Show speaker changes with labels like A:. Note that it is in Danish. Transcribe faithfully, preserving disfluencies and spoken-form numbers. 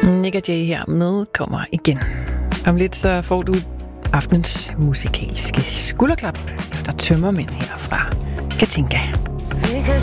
A: Nick og Jay her med kommer igen. Om lidt så får du aftens musikalske skulderklap efter Tømmermænd her fra Katinka.